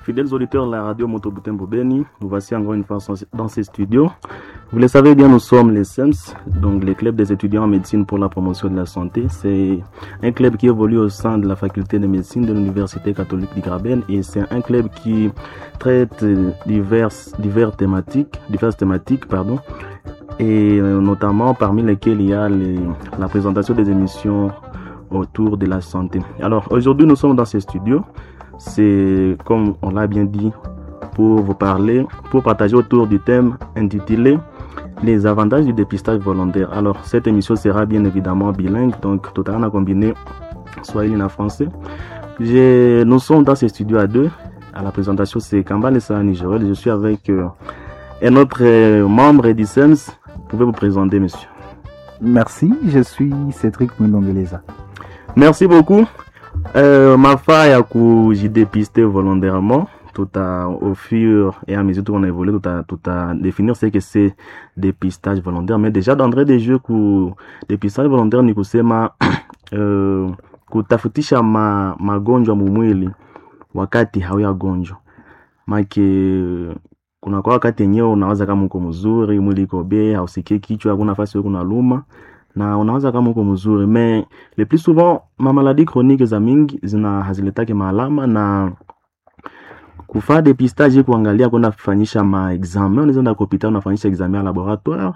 Fidèles auditeurs de la radio Moto Butembo Beni, nous voici encore une fois dans ces studios. Vous le savez bien, nous sommes les SEMS, donc les clubs des étudiants en médecine pour la promotion de la santé. C'est un club qui évolue au sein de la faculté de médecine de l'Université catholique du Graben et c'est un club qui traite diverses thématiques, et notamment parmi lesquelles il y a la présentation des émissions autour de la santé. Alors aujourd'hui nous sommes dans ces studios. C'est, comme on l'a bien dit, pour vous parler, pour partager autour du thème intitulé les avantages du dépistage volontaire. Alors cette émission sera bien évidemment bilingue, donc totalement combinée swahili et français. Nous sommes dans ces studios à deux. À la présentation, c'est Kambale Sahani Joël. Je suis avec un autre membre du SEMS. Vous pouvez vous présenter, monsieur? Merci, je suis Cédric Mundongeleza. Merci beaucoup. Ma faille à coup j'ai dépisté volontairement au fur et à mesure qu'on a évolué tout à définir ce que c'est dépistage volontaire, mais déjà d'entrée des jeux ku dépistage volontaire ni kusema kutafutisha magonjwa mwili wakati hauyagonjwa make kuna kwa wakati yenyewe unawaza kama uko mzuri, mwili iko bie, hausikie kichwa, hakuna nafasi kuna luma na unawaza kama uko mzuri, mais le plus souvent ma maladie chronique za mingi haziletaki maalama na kufanya dépistage kuangalia kuna kufanyisha examen. Unaweza kwenda hospitali unafanyisha examen ya laboratoire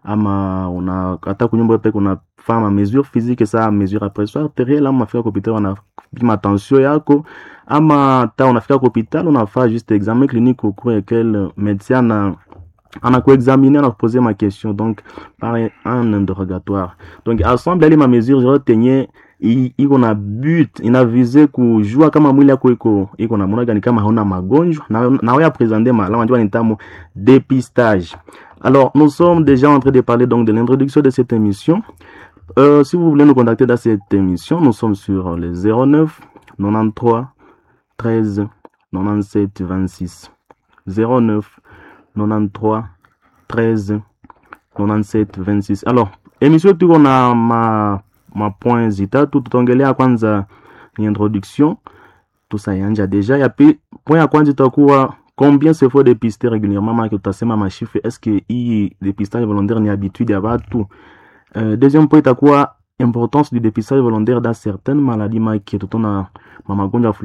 ama hata kunyumba peke unafanya mesure physique ça mesure pression artérielle ama unafika hospitali unapima tension yako ama hata unafika hospitali unafanya juste examen clinique au cours duquel médecin on a examiné, on a posé ma question, donc par un interrogatoire. Donc ensemble les ma mesure je retenir iko na but ina visé kujua kama mwili yako iko na mwana gani, kama hauna magonjwa na wewe présenter malama njoo ni tamu dépistage. Alors nous sommes déjà en train de parler donc de l'introduction de cette émission. Si vous voulez nous contacter dans cette émission, nous sommes sur le 09 93 13 97 26 09 93 13 97 26. Alors émission tuko na ma point zitatu. Tutaongelea kwanza ni introduction, tusayanja deja ya pi. Point ya kwanza itakuwa combien se faut dépister régulièrement, maki tutasema machiffre, est-ce que hii dépistage volontaire ni habitude ya watu. Deuxième point itakuwa importance du dépistage volontaire dans certaines maladies, maki tutona magonjwa